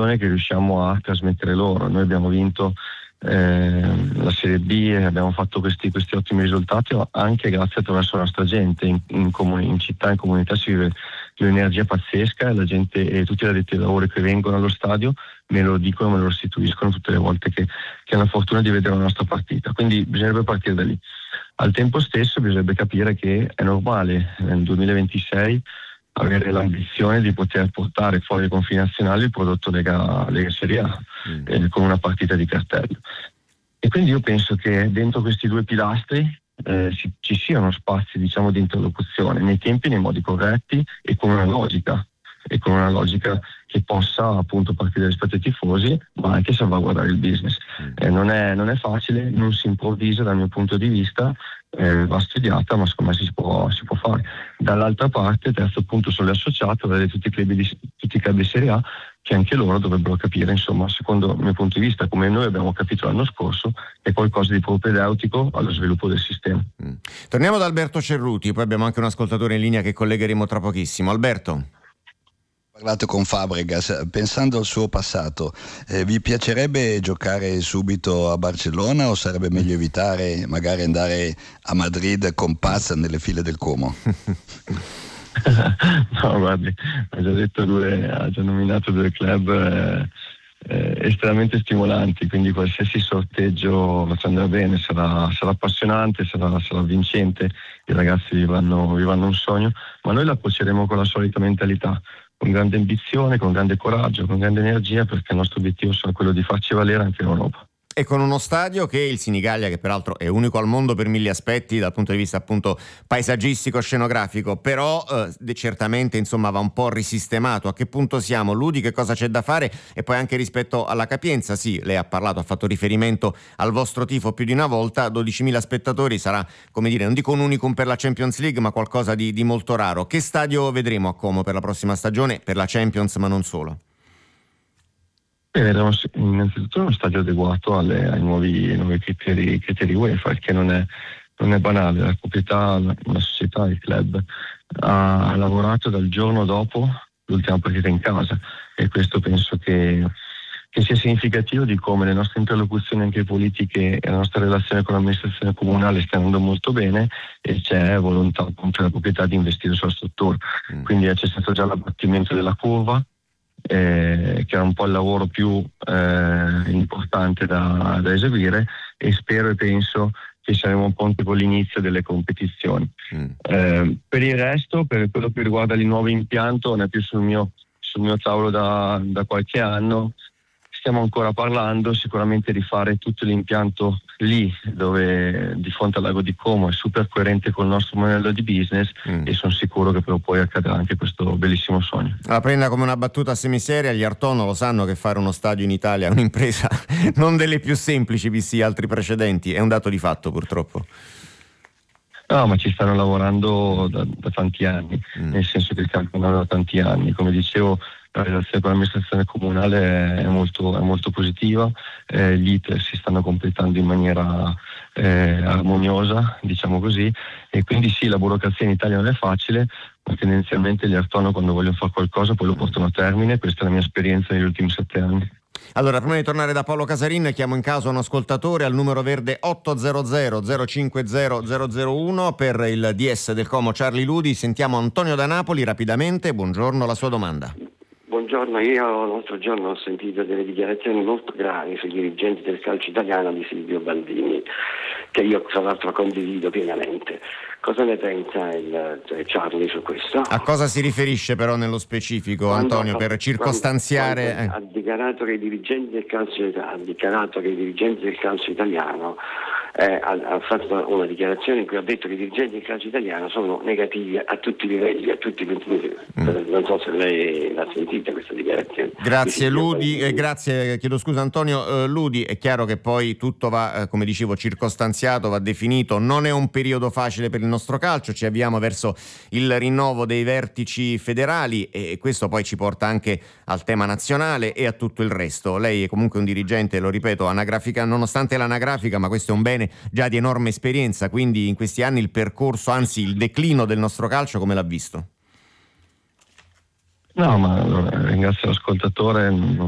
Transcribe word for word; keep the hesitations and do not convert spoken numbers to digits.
ambizione che riusciamo a trasmettere loro. Noi abbiamo vinto eh, la Serie B e abbiamo fatto questi, questi ottimi risultati anche grazie attraverso la nostra gente. In, in, comuni, in città, in comunità si vive di un'energia pazzesca e la gente e tutti gli addetti ai lavori che vengono allo stadio me lo dicono, me lo restituiscono tutte le volte che, che hanno la fortuna di vedere la nostra partita. Quindi bisognerebbe partire da lì. Al tempo stesso bisognerebbe capire che è normale nel duemilaventisei avere l'ambizione di poter portare fuori dai confini nazionali il prodotto Lega, Lega Serie A mm. eh, con una partita di cartello. E quindi io penso che dentro questi due pilastri eh, ci, ci siano spazi, diciamo, di interlocuzione nei tempi e nei modi corretti e con una logica e con una logica che possa appunto partire rispetto ai tifosi ma anche salvaguardare il business. Eh, non è, non è facile, non si improvvisa dal mio punto di vista, eh, va studiata, ma secondo me si può, si può fare. Dall'altra parte, terzo punto sulle associate, avere tutti i club di, tutti i club di Serie A che anche loro dovrebbero capire, insomma, secondo il mio punto di vista, come noi abbiamo capito l'anno scorso, è qualcosa di propedeutico allo sviluppo del sistema. Mm. Torniamo da Alberto Cerruti, poi abbiamo anche un ascoltatore in linea che collegheremo tra pochissimo. Alberto. Ho parlato con Fabregas, pensando al suo passato, eh, vi piacerebbe giocare subito a Barcellona o sarebbe meglio evitare, magari andare a Madrid con Paz nelle file del Como? No, guardi, ha già detto due, ha già nominato due club eh, eh, estremamente stimolanti, quindi qualsiasi sorteggio ci andrà bene, sarà, sarà appassionante, sarà, sarà vincente, i ragazzi vivranno, vivranno un sogno, ma noi la approcceremo con la solita mentalità, con grande ambizione, con grande coraggio, con grande energia, perché il nostro obiettivo sarà quello di farci valere anche in Europa. E con uno stadio che il Sinigallia, che peraltro è unico al mondo per mille aspetti dal punto di vista appunto paesaggistico, scenografico, però eh, certamente insomma va un po' risistemato. A che punto siamo? Ludi, che cosa c'è da fare? E poi anche rispetto alla capienza, sì, lei ha parlato, ha fatto riferimento al vostro tifo più di una volta, dodicimila spettatori sarà, come dire, non dico un unicum per la Champions League, ma qualcosa di, di molto raro. Che stadio vedremo a Como per la prossima stagione, per la Champions, ma non solo? Vedremo innanzitutto uno stadio adeguato alle, ai nuovi, ai nuovi criteri, criteri UEFA, che non è, non è banale. La proprietà, la, la società, il club ha lavorato dal giorno dopo l'ultima partita in casa e questo penso che, che sia significativo di come le nostre interlocuzioni anche politiche e la nostra relazione con l'amministrazione comunale stia andando molto bene e c'è volontà appunto della proprietà di investire sulla struttura. Mm. Quindi c'è stato già l'abbattimento della curva, Eh, che era un po' il lavoro più eh, importante da, da eseguire e spero e penso che saremo pronti con l'inizio delle competizioni. Mm. Eh, per il resto, per quello che riguarda il nuovo impianto, non è più sul mio, sul mio tavolo da, da qualche anno. Stiamo ancora parlando, sicuramente rifare tutto l'impianto lì, dove di fronte al lago di Como è super coerente con il nostro modello di business mm. e sono sicuro che prima o poi accadrà anche questo bellissimo sogno. La prenda come una battuta semiseria, gli Artono lo sanno che fare uno stadio in Italia è un'impresa non delle più semplici visti altri precedenti, è un dato di fatto purtroppo. No, ma ci stanno lavorando da, da tanti anni, mm. nel senso che il campionato da tanti anni, come dicevo la relazione con l'amministrazione comunale è molto, è molto positiva, eh, gli iter si stanno completando in maniera eh, armoniosa, diciamo così, e quindi sì, la burocrazia in Italia non è facile, ma tendenzialmente gli Artono quando vogliono fare qualcosa poi lo portano a termine, questa è la mia esperienza negli ultimi sette anni. Allora, prima di tornare da Paolo Casarin, chiamo in caso un ascoltatore al numero verde otto zero zero zero cinque zero zero zero uno per il D S del Como Charlie Ludi. Sentiamo Antonio da Napoli rapidamente, buongiorno, la sua domanda. Buongiorno, io l'altro giorno ho sentito delle dichiarazioni molto gravi sui dirigenti del calcio italiano di Silvio Baldini, che io tra l'altro condivido pienamente. Cosa ne pensa il, cioè Charlie su questo? A cosa si riferisce però nello specifico, quando, Antonio, per circostanziare? Quando, quando ha dichiarato che i dirigenti del calcio ha dichiarato che i dirigenti del calcio italiano eh, ha, ha fatto una dichiarazione in cui ha detto che i dirigenti del calcio italiano sono negativi a tutti i livelli, a tutti i livelli. Mm. Non so se lei l'ha sentita questa dichiarazione. Grazie Ludi, eh, grazie, chiedo scusa Antonio. eh, Ludi, è chiaro che poi tutto va, eh, come dicevo, circostanziato, va definito, non è un periodo facile per il nostro calcio, ci avviamo verso il rinnovo dei vertici federali e questo poi ci porta anche al tema nazionale e a tutto il resto. Lei è comunque un dirigente, lo ripeto, anagrafica, nonostante l'anagrafica, ma questo è un bene già di enorme esperienza, quindi in questi anni il percorso, anzi il declino del nostro calcio come l'ha visto? No, ma ringrazio l'ascoltatore, non